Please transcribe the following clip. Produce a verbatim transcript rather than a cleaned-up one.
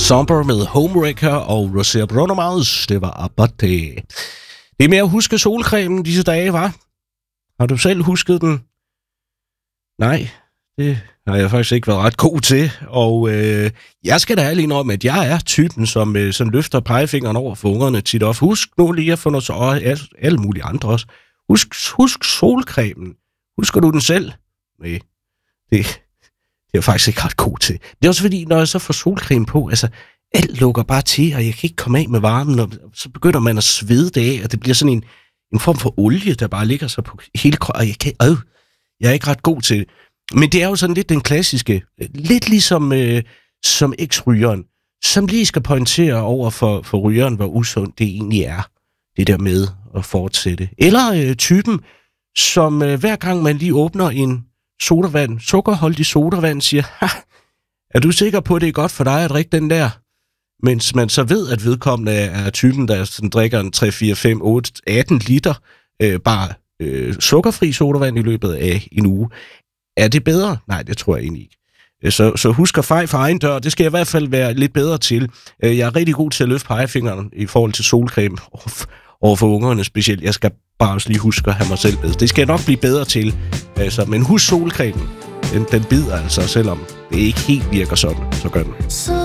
Somber med Homewrecker og Rosé Bruno Mars. Det var Abate. Det er med at huske solcremen disse dage, var? Har du selv husket den? Nej, det har jeg faktisk ikke været ret god til. Og øh, jeg skal da ærlig indrømme, at jeg er typen, som, øh, som løfter pegefingeren over for ungerne tit og husk nu lige at få noget så, og alle mulige andre også. Husk, husk solcremen. Husker du den selv? Nej, det, det er jeg faktisk ikke ret god til. Det er også fordi, når jeg så får solcreme på, altså alt lukker bare til, og jeg kan ikke komme af med varmen, og så begynder man at svede det af, og det bliver sådan en, en form for olie, der bare ligger så på hele kroppen, og jeg, kan, øh, jeg er ikke ret god til det. Men det er jo sådan lidt den klassiske, lidt ligesom øh, som eks-rygeren, som lige skal pointere over for, for rygeren, hvor usundt det egentlig er, det der med at fortsætte. Eller øh, typen, som øh, hver gang man lige åbner en sodavand, sukkerholdig sodavand, siger, ha, er du sikker på, at det er godt for dig at drikke den der? Mens man så ved, at vedkommende er typen, der sådan drikker en tre, fire, fem, otte, atten liter øh, bare øh, sukkerfri sodavand i løbet af en uge. Er det bedre? Nej, det tror jeg egentlig ikke. Så, så husk at feje for egen dør. Det skal jeg i hvert fald være lidt bedre til. Jeg er rigtig god til at løfte pegefingeren i forhold til solcreme over for ungerne specielt. Jeg skal bare også lige huske at have mig selv med. Det skal jeg nok blive bedre til. Altså, men husk solcremen. Den, den bider altså, selvom det ikke helt virker sådan, så gør den.